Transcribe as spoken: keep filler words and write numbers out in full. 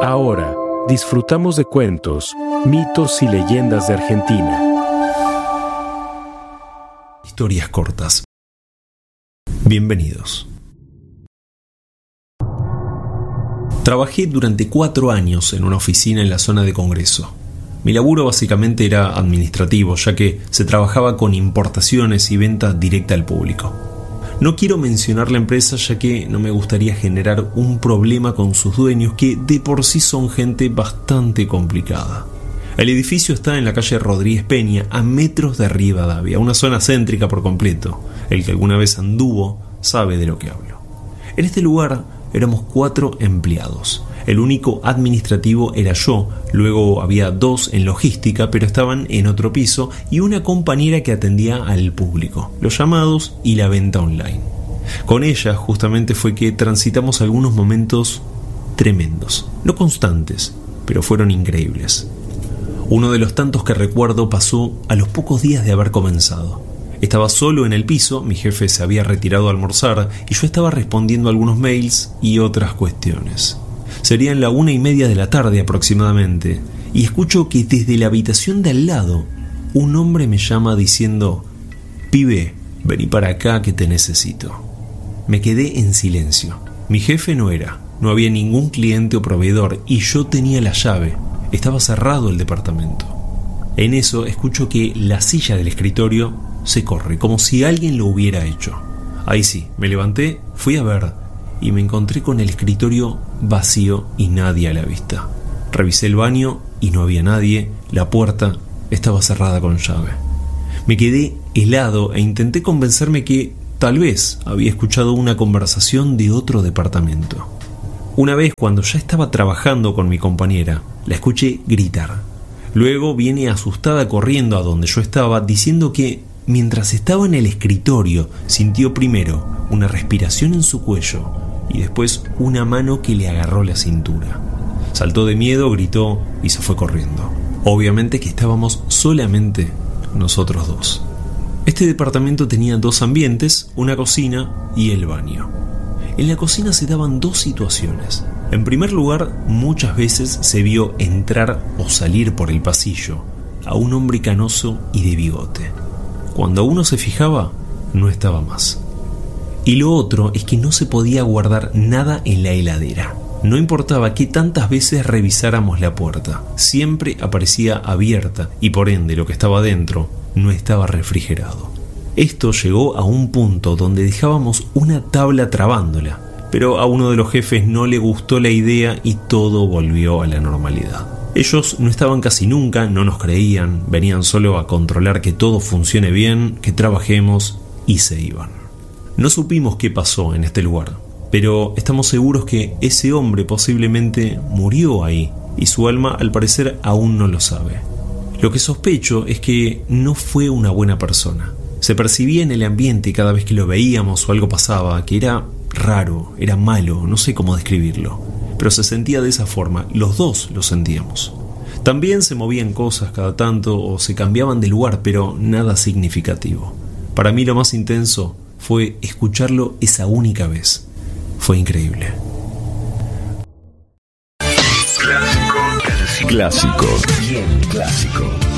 Ahora, disfrutamos de cuentos, mitos y leyendas de Argentina. Historias cortas. Bienvenidos. Trabajé durante cuatro años en una oficina en la zona de Congreso. Mi laburo básicamente era administrativo, ya que se trabajaba con importaciones y venta directa al público. No quiero mencionar la empresa, ya que no me gustaría generar un problema con sus dueños, que de por sí son gente bastante complicada. El edificio está en la calle Rodríguez Peña, a metros de Rivadavia, una zona céntrica por completo. El que alguna vez anduvo sabe de lo que hablo. En este lugar éramos cuatro empleados. El único administrativo era yo, luego había dos en logística, pero estaban en otro piso, y una compañera que atendía al público, los llamados y la venta online. Con ella justamente fue que transitamos algunos momentos tremendos, no constantes, pero fueron increíbles. Uno de los tantos que recuerdo pasó a los pocos días de haber comenzado. Estaba solo en el piso, mi jefe se había retirado a almorzar y yo estaba respondiendo algunos mails y otras cuestiones. Serían la una y media de la tarde aproximadamente, y escucho que desde la habitación de al lado un hombre me llama diciendo: «Pibe, vení para acá que te necesito». Me quedé en silencio. Mi jefe no era, no había ningún cliente o proveedor y yo tenía la llave. Estaba cerrado el departamento. En eso escucho que la silla del escritorio se corre, como si alguien lo hubiera hecho. Ahí sí, me levanté, fui a ver y me encontré con el escritorio vacío y nadie a la vista. Revisé el baño y no había nadie, la puerta estaba cerrada con llave. Me quedé helado e intenté convencerme que tal vez había escuchado una conversación de otro departamento. Una vez, cuando ya estaba trabajando con mi compañera, la escuché gritar. Luego viene asustada corriendo a donde yo estaba, diciendo que mientras estaba en el escritorio sintió primero una respiración en su cuello y después una mano que le agarró la cintura. Saltó de miedo, gritó y se fue corriendo. Obviamente que estábamos solamente nosotros dos. Este departamento tenía dos ambientes, una cocina y el baño. En la cocina se daban dos situaciones. En primer lugar, muchas veces se vio entrar o salir por el pasillo a un hombre canoso y de bigote. Cuando uno se fijaba, no estaba más. Y lo otro es que no se podía guardar nada en la heladera. No importaba qué tantas veces revisáramos la puerta, siempre aparecía abierta y por ende lo que estaba dentro no estaba refrigerado. Esto llegó a un punto donde dejábamos una tabla trabándola, pero a uno de los jefes no le gustó la idea y todo volvió a la normalidad. Ellos no estaban casi nunca, no nos creían, venían solo a controlar que todo funcione bien, que trabajemos, y se iban. No supimos qué pasó en este lugar, pero estamos seguros que ese hombre posiblemente murió ahí, y su alma al parecer aún no lo sabe. Lo que sospecho es que no fue una buena persona. Se percibía en el ambiente cada vez que lo veíamos o algo pasaba, que era raro, era malo, no sé cómo describirlo. Pero se sentía de esa forma, los dos lo sentíamos. También se movían cosas cada tanto o se cambiaban de lugar, pero nada significativo. Para mí lo más intenso fue escucharlo esa única vez. Fue increíble. Clásico. Clásico. Bien clásico.